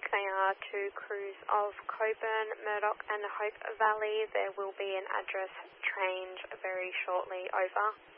They are to crews of Coburn, Murdoch and Hope Valley. There will be an address change very shortly. Over.